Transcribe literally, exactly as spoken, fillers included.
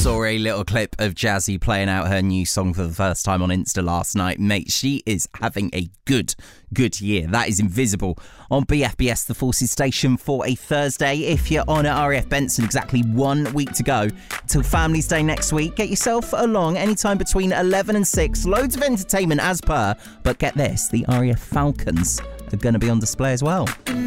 Saw a little clip of Jazzy playing out her new song for the first time on Insta last night. Mate, she is having a good, good year. That is Invisible on B F B S, the Forces station, for a Thursday. If you're on at R A F Benson, exactly one week to go till Family's Day next week. Get yourself along anytime between eleven and six. Loads of entertainment as per. But get this, the R A F Falcons are going to be on display as well.